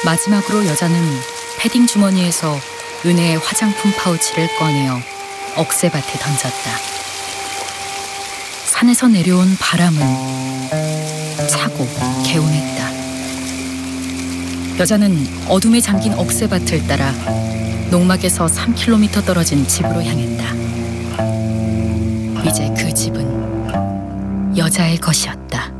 마지막으로 여자는 패딩 주머니에서 은혜의 화장품 파우치를 꺼내어 억새밭에 던졌다. 산에서 내려온 바람은 차고 개운했다. 여자는 어둠에 잠긴 억새밭을 따라 농막에서 3km 떨어진 집으로 향했다. 이제 그 집은 여자의 것이었다.